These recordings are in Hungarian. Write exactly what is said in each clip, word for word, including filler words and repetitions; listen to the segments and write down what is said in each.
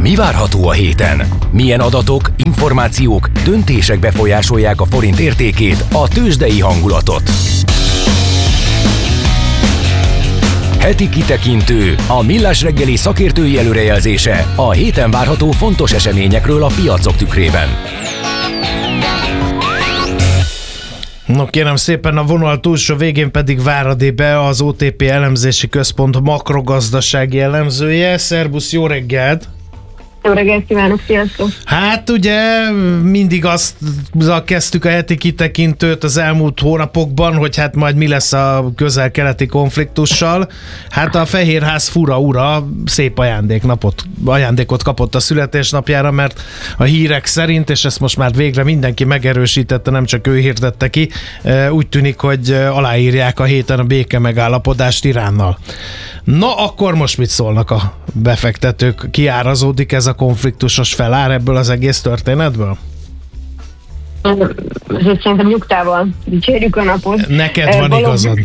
Mi várható a héten? Milyen adatok, információk, döntések befolyásolják a forint értékét, a tőzsdei hangulatot? Heti kitekintő, a Millás reggeli szakértői előrejelzése a héten várható fontos eseményekről a piacok tükrében. No kérem szépen, a vonal túlsó végén pedig Váradi Bea, az o té pé elemzési központ makrogazdasági elemzője. Szerbusz, jó reggelt! Jó reggelt kívánok, sziasztok! Hát ugye mindig azt kezdtük a heti kitekintőt az elmúlt hónapokban, hogy hát majd mi lesz a közel-keleti konfliktussal. Hát a Fehérház fura ura szép ajándéknapot, ajándékot kapott a születésnapjára, mert a hírek szerint, és ezt most már végre mindenki megerősítette, nem csak ő hirdette ki, úgy tűnik, hogy aláírják a héten a béke megállapodást Iránnal. Na, akkor most mit szólnak a befektetők? Kiárazódik ez a konfliktusos felár ebből az egész történetből? Szerintem nyugtával dicsérjük a napot. Neked van Valóban... igazad.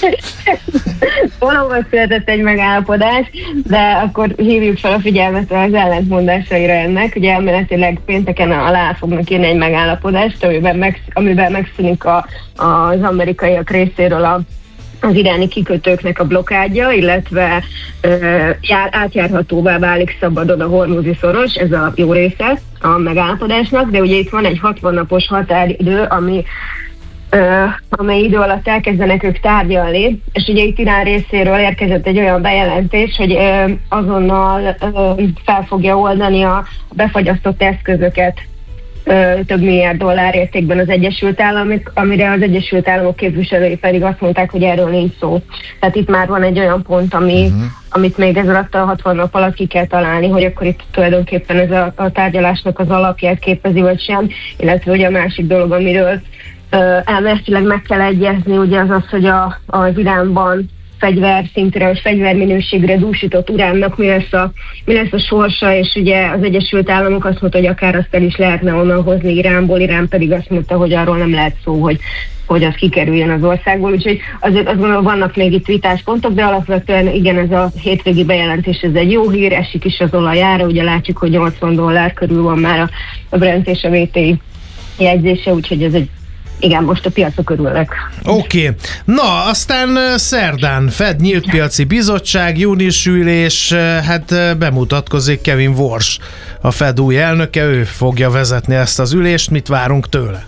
Valóban született egy megállapodás, de akkor hívjuk fel a figyelmet az ellentmondásaira ennek. Ugye elméletileg pénteken alá fognak írni egy megállapodást, amiben, meg, amiben megszűnik a, az amerikaiak részéről a az iráni kikötőknek a blokkádja, illetve ö, jár, átjárhatóvá válik szabadon a hormuzi szoros, ez a jó része a megállapodásnak, de ugye itt van egy hatvan napos határidő, ami ö, amely idő alatt elkezdenek ők tárgyalni, és ugye itt Irán részéről érkezett egy olyan bejelentés, hogy ö, azonnal ö, fel fogja oldani a befagyasztott eszközöket több milliárd dollár értékben az Egyesült Államok, amire az Egyesült Államok képviselői pedig azt mondták, hogy erről nincs szó. Tehát itt már van egy olyan pont, ami, uh-huh. amit még ez alatt a hatvan nap alatt ki kell találni, hogy akkor itt tulajdonképpen ez a, a tárgyalásnak az alapját képezi, vagy sem, illetve ugye a másik dolog, amiről uh, elméletileg meg kell egyezni, ugye az az, hogy a, az Iránban fegyverszintre, vagy fegyverminőségre dúsított uránnak mi lesz, a, mi lesz a sorsa, és ugye az Egyesült Államok azt mondta, hogy akár azt el is lehetne onnan hozni Iránból, Irán pedig azt mondta, hogy arról nem lehet szó, hogy, hogy az kikerüljön az országból, úgyhogy azért azt gondolom, vannak még itt vitáspontok, de alapvetően igen, ez a hétvégi bejelentés, ez egy jó hír, esik is az olajára, ugye látjuk, hogy nyolcvan dollár körül van már a, a Brent és a vé té i jegyzése, úgyhogy ez egy igen, most a piacok örülnek. Oké. Okay. Na, aztán szerdán Fed nyílt piaci bizottság, június ülés, hát bemutatkozik Kevin Warsh, a Fed új elnöke, ő fogja vezetni ezt az ülést, mit várunk tőle?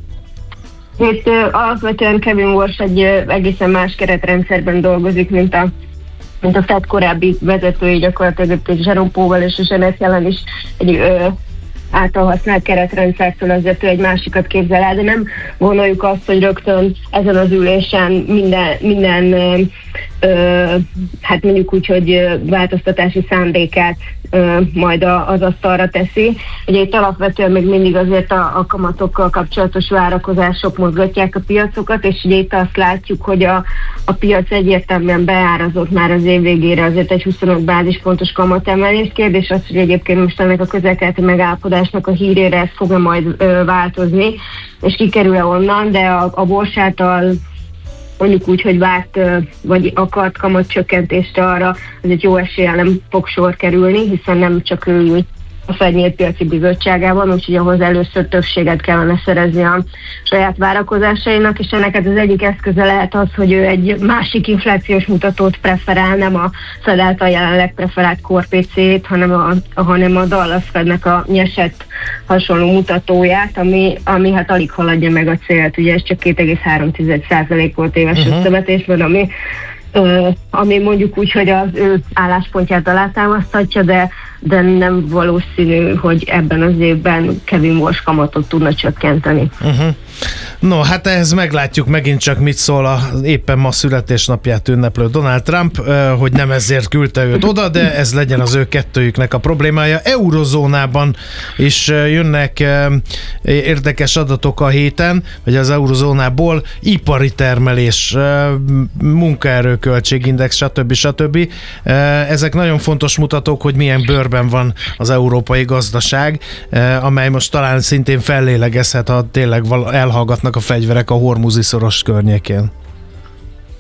Itt alapvetően Kevin Warsh egy egészen más keretrendszerben dolgozik, mint a mint a Fed korábbi vezetői, gyakorlatilag Jerome Powell és a Janet Yellen is egy ö, által használt keretrendszertől azért egy másikat képzel el, de nem gondoljuk azt, hogy rögtön ezen az ülésen minden, minden ö, ö, hát mondjuk úgy, hogy változtatási szándékát ö, majd a, az asztalra teszi. Ugye itt alapvetően még mindig azért a, a kamatokkal kapcsolatos várakozások mozgatják a piacokat, és ugye itt azt látjuk, hogy a, a piac egyértelműen beárazott már az év végére azért egy huszonöt bázispontos kamatemelés. Kérdés az, hogy egyébként most ennek a közel-keleti megállapodásnak a hírére ez fog majd ö, változni, és kikerül-e onnan, de a, a Warsh által mondjuk úgy, hogy várt vagy akart kamatcsökkentésre arra, az egy jó eséllyel nem fog sor kerülni, hiszen nem csak ő ül a Fed nyílt piaci bizottságában, úgyhogy ahhoz először többséget kellene szerezni a saját várakozásainak, és ennek az egyik eszköze lehet az, hogy ő egy másik inflációs mutatót preferál, nem a Fed által jelenleg preferált core pé cét, hanem a, hanem a Dallas Fednek a nyesett hasonló mutatóját, ami, ami hát alig haladja meg a célt. Ugye ez csak két egész három százalék volt éves uh-huh. összevetésben, ami Uh, ami mondjuk úgy, hogy az ő álláspontját alátámaszthatja, de, de nem valószínű, hogy ebben az évben Kevin Warsh kamatot tudna csökkenteni. Uh-huh. No, hát ehhez meglátjuk megint csak mit szól a éppen ma születésnapját ünneplő Donald Trump, hogy nem ezért küldte őt oda, de ez legyen az ő kettőjüknek a problémája. Eurozónában is jönnek érdekes adatok a héten, vagy az eurozónából, ipari termelés, munkaerőköltségindex, stb. stb. Ezek nagyon fontos mutatók, hogy milyen bőrben van az európai gazdaság, amely most talán szintén fellélegezhet, ha tényleg elhallgatnak a fegyverek a hormuzi szoros környékén.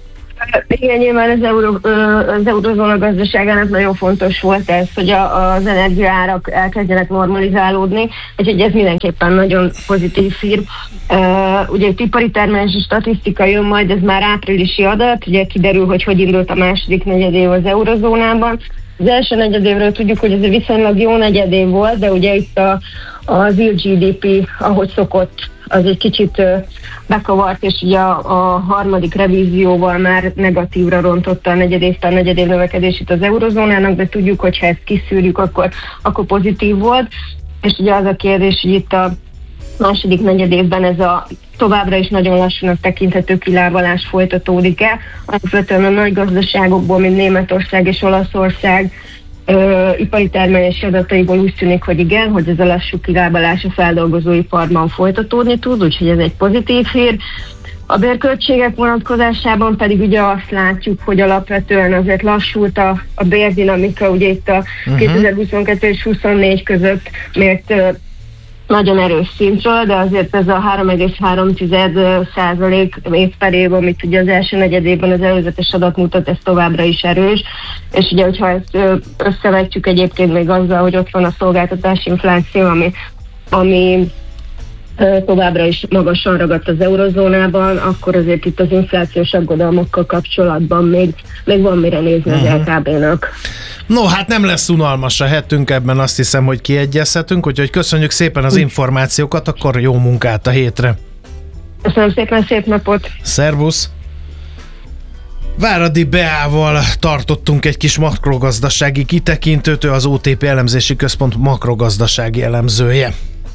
Igen, nyilván az, euró, az eurozóna gazdaságának nagyon fontos volt ez, hogy a, az energiaárak elkezdjenek normalizálódni, úgyhogy ez mindenképpen nagyon pozitív hír. Ugye egy ipari termelési statisztika jön majd, ez már áprilisi adat, ugye kiderül, hogy hogy indult a második negyedév az eurozónában. Az első negyedévről tudjuk, hogy ez egy viszonylag jó negyedév volt, de ugye itt a, az real gé dé pé, ahogy szokott, az egy kicsit bekavart, és ugye a, a harmadik revízióval már negatívra rontotta a negyedévtől a negyedév növekedését az eurozónának, de tudjuk, hogy ha ezt kiszűrjük, akkor, akkor pozitív volt. És ugye az a kérdés, hogy itt a második negyedévben ez a továbbra is nagyon lassúnak tekinthető kilábalás folytatódik-e. Alapvetően a nagy gazdaságokból, mint Németország és Olaszország Ö, ipari termelési adataiból úgy tűnik, hogy igen, hogy ez a lassú kilábalás a feldolgozóiparban folytatódni tud, úgyhogy ez egy pozitív hír. A bérköltségek vonatkozásában pedig ugye azt látjuk, hogy alapvetően azért lassult a, a bérdinamika, ugye itt a uh-huh. kétezer-huszonkettő és huszonnégy között mért ö, nagyon erős szintről, de azért ez a három egész három százalék év per év, amit ugye az első negyedében az előzetes adat mutat, ez továbbra is erős, és ugye, hogyha ezt összevetjük egyébként még azzal, hogy ott van a szolgáltatási infláció, ami, ami továbbra is magasan ragadt az eurozónában, akkor azért itt az inflációs aggodalmakkal kapcsolatban még, még van mire nézni az el ká bé-nak. No, hát nem lesz unalmas a hetünk, ebben azt hiszem, hogy kiegyezhetünk, úgyhogy köszönjük szépen az információkat, akkor jó munkát a hétre. Köszönöm szépen, szép napot! Szervusz! Váradi Beával tartottunk egy kis makrogazdasági kitekintőt, ő az o té pé elemzési központ makrogazdasági elemzője.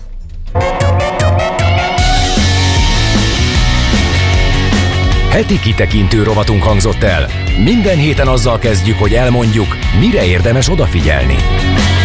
Heti kitekintő rovatunk hangzott el. Minden héten azzal kezdjük, hogy elmondjuk, mire érdemes odafigyelni.